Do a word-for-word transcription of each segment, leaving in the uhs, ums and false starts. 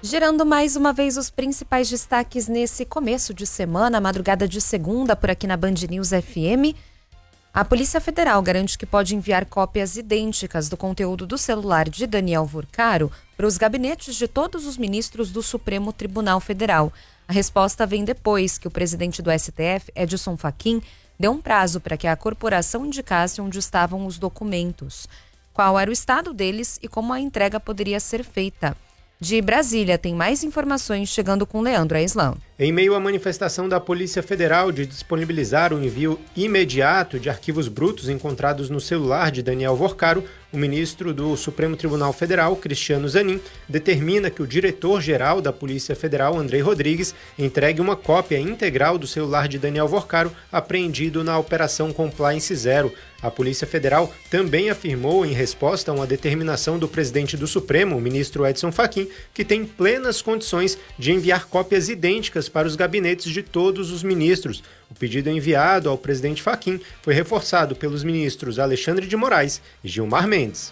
Gerando mais uma vez os principais destaques nesse começo de semana, madrugada de segunda, por aqui na Band News F M. A Polícia Federal garante que pode enviar cópias idênticas do conteúdo do celular de Daniel Vorcaro para os gabinetes de todos os ministros do Supremo Tribunal Federal. A resposta vem depois que o presidente do S T F, Edson Fachin, deu um prazo para que a corporação indicasse onde estavam os documentos, qual era o estado deles e como a entrega poderia ser feita. De Brasília, tem mais informações chegando com Leandro Aislan. Em meio à manifestação da Polícia Federal de disponibilizar o envio imediato de arquivos brutos encontrados no celular de Daniel Vorcaro, o ministro do Supremo Tribunal Federal, Cristiano Zanin, determina que o diretor-geral da Polícia Federal, Andrei Rodrigues, entregue uma cópia integral do celular de Daniel Vorcaro, apreendido na Operação Compliance Zero. A Polícia Federal também afirmou, em resposta a uma determinação do presidente do Supremo, o ministro Edson Fachin, que tem plenas condições de enviar cópias idênticas para os gabinetes de todos os ministros. O pedido enviado ao presidente Fachin foi reforçado pelos ministros Alexandre de Moraes e Gilmar Mendes.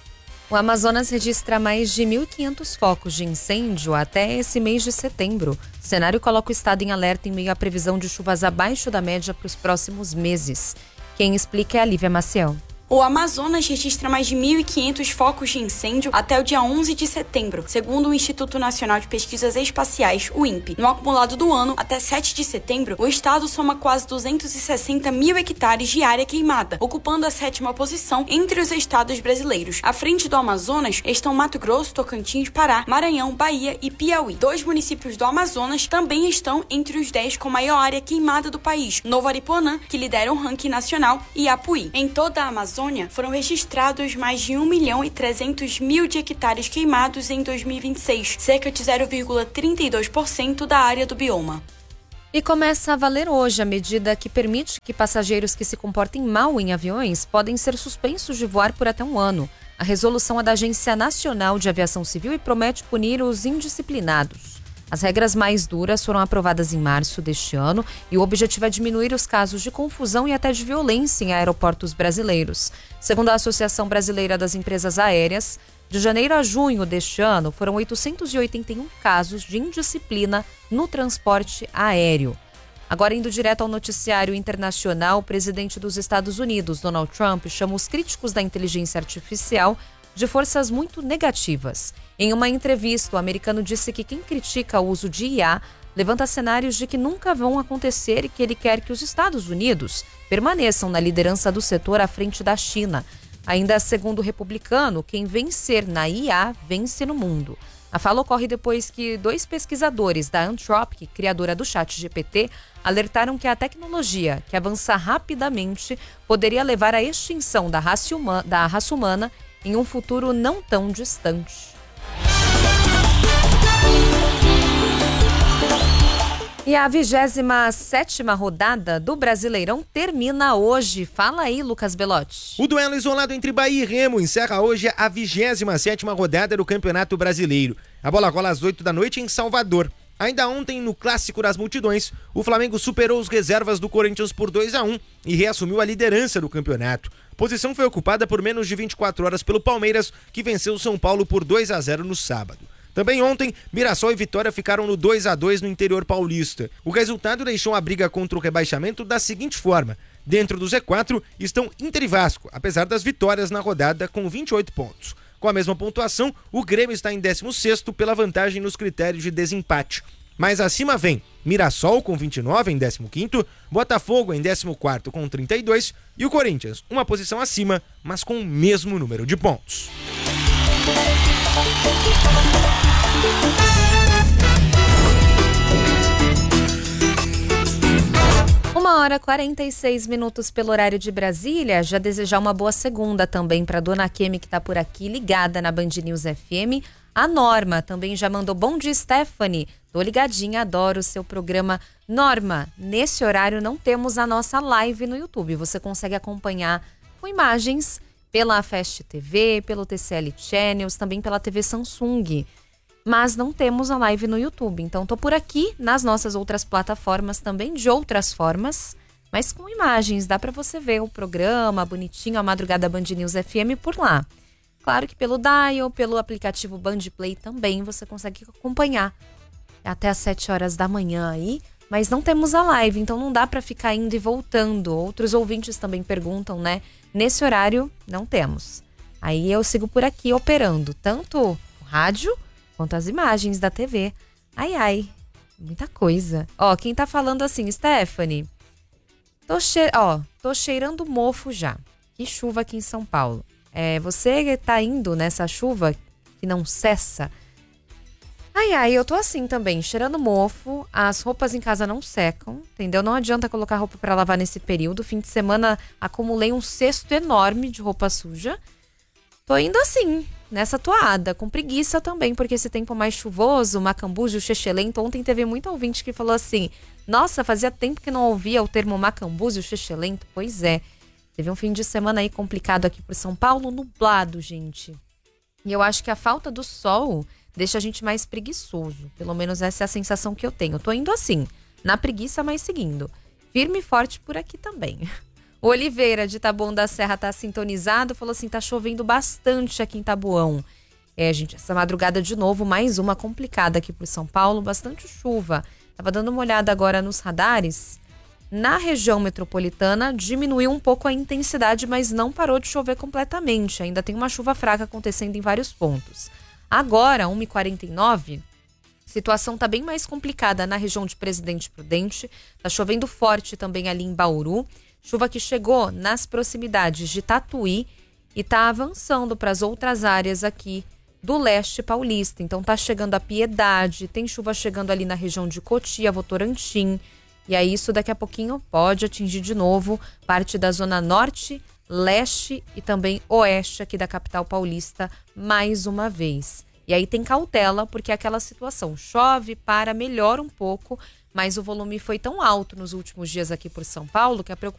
O Amazonas registra mais de mil e quinhentos focos de incêndio até esse mês de setembro. O cenário coloca o estado em alerta em meio à previsão de chuvas abaixo da média para os próximos meses. Quem explica é a Lívia Maciel. O Amazonas registra mais de mil e quinhentos focos de incêndio até o dia onze de setembro, segundo o Instituto Nacional de Pesquisas Espaciais, o INPE. No acumulado do ano, até sete de setembro, o estado soma quase duzentos e sessenta mil hectares de área queimada, ocupando a sétima posição entre os estados brasileiros. À frente do Amazonas estão Mato Grosso, Tocantins, Pará, Maranhão, Bahia e Piauí. Dois municípios do Amazonas também estão entre os dez com maior área queimada do país: Novo Aripuanã, que lidera o ranking nacional, e Apuí. Em toda a Amazônia, foram registrados mais de um milhão e trezentos mil de hectares queimados em dois mil e vinte e seis, cerca de zero vírgula trinta e dois por cento da área do bioma. E começa a valer hoje a medida que permite que passageiros que se comportem mal em aviões podem ser suspensos de voar por até um ano. A resolução é da Agência Nacional de Aviação Civil e promete punir os indisciplinados. As regras mais duras foram aprovadas em março deste ano e o objetivo é diminuir os casos de confusão e até de violência em aeroportos brasileiros. Segundo a Associação Brasileira das Empresas Aéreas, de janeiro a junho deste ano foram oitocentos e oitenta e um casos de indisciplina no transporte aéreo. Agora, indo direto ao noticiário internacional, o presidente dos Estados Unidos, Donald Trump, chama os críticos da inteligência artificial de forças muito negativas. Em uma entrevista, o americano disse que quem critica o uso de I A levanta cenários de que nunca vão acontecer e que ele quer que os Estados Unidos permaneçam na liderança do setor à frente da China. Ainda segundo o republicano, quem vencer na I A vence no mundo. A fala ocorre depois que dois pesquisadores da Anthropic, criadora do ChatGPT, alertaram que a tecnologia, que avança rapidamente, poderia levar à extinção da raça humana, da raça humana em um futuro não tão distante. E a vigésima sétima rodada do Brasileirão termina hoje. Fala aí, Lucas Belotti. O duelo isolado entre Bahia e Remo encerra hoje a vigésima sétima rodada do Campeonato Brasileiro. A bola rola às oito da noite em Salvador. Ainda ontem, no Clássico das Multidões, o Flamengo superou os reservas do Corinthians por dois a um e reassumiu a liderança do campeonato. A posição foi ocupada por menos de vinte e quatro horas pelo Palmeiras, que venceu o São Paulo por dois a zero no sábado. Também ontem, Mirassol e Vitória ficaram no dois a dois no interior paulista. O resultado deixou a briga contra o rebaixamento da seguinte forma: dentro do Z quatro estão Inter e Vasco, apesar das vitórias na rodada, com vinte e oito pontos. Com a mesma pontuação, o Grêmio está em décimo sexto pela vantagem nos critérios de desempate. Mais acima vem Mirassol com vinte e nove em décimo quinto, Botafogo em décimo quarto com trinta e dois e o Corinthians uma posição acima, mas com o mesmo número de pontos. Uma hora e quarenta e seis minutos pelo horário de Brasília. Já desejar uma boa segunda também para dona Kemi, que está por aqui ligada na Band News F M. A Norma também já mandou bom dia, Stephanie. Tô ligadinha, adoro o seu programa. Norma, nesse horário não temos a nossa live no YouTube. Você consegue acompanhar com imagens pela Fast T V, pelo T C L Channels, também pela T V Samsung. Mas não temos a live no YouTube. Então tô por aqui nas nossas outras plataformas também, de outras formas, mas com imagens. Dá para você ver o programa bonitinho, a Madrugada Band News F M por lá. Claro que pelo Dial, pelo aplicativo Bandplay também você consegue acompanhar até às sete horas da manhã aí. Mas não temos a live, então não dá para ficar indo e voltando. Outros ouvintes também perguntam, né? Nesse horário, não temos. Aí eu sigo por aqui operando tanto o rádio quanto as imagens da T V. Ai, ai, muita coisa. Ó, quem tá falando assim, Stephanie, tô, che... Ó, tô cheirando mofo já. Que chuva aqui em São Paulo. É, você tá indo nessa chuva que não cessa? Ai, ai, eu tô assim também, cheirando mofo, as roupas em casa não secam, entendeu? Não adianta colocar roupa pra lavar nesse período. Fim de semana acumulei um cesto enorme de roupa suja. Tô indo assim, nessa toada, com preguiça também, porque esse tempo mais chuvoso, macambujo, xexelento. Ontem teve muito ouvinte que falou assim, nossa, fazia tempo que não ouvia o termo macambujo, xexelento. Pois é, teve um fim de semana aí complicado aqui por São Paulo, nublado, gente. E eu acho que a falta do sol deixa a gente mais preguiçoso. Pelo menos essa é a sensação que eu tenho. Eu tô indo assim, na preguiça, mas seguindo. Firme e forte por aqui também. O Oliveira, de Taboão da Serra, tá sintonizado. Falou assim, tá chovendo bastante aqui em Taboão. É, gente, essa madrugada de novo, mais uma complicada aqui por São Paulo. Bastante chuva. Tava dando uma olhada agora nos radares. Na região metropolitana, diminuiu um pouco a intensidade, mas não parou de chover completamente. Ainda tem uma chuva fraca acontecendo em vários pontos. Agora, uma e quarenta e nove, a situação está bem mais complicada na região de Presidente Prudente. Está chovendo forte também ali em Bauru. Chuva que chegou nas proximidades de Tatuí e está avançando para as outras áreas aqui do leste paulista. Então está chegando a Piedade, tem chuva chegando ali na região de Cotia, Votorantim. E aí isso daqui a pouquinho pode atingir de novo parte da zona norte, leste e também oeste aqui da capital paulista mais uma vez. E aí tem cautela, porque é aquela situação, chove, para, melhora um pouco, mas o volume foi tão alto nos últimos dias aqui por São Paulo que a preocupação